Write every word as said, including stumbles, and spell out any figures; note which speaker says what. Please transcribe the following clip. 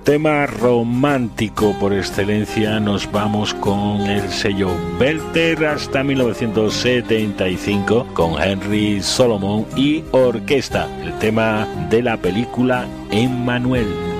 Speaker 1: tema romántico por excelencia, nos vamos con el sello Belter hasta mil novecientos setenta y cinco con Henry Solomon y orquesta, el tema de la película Emmanuel.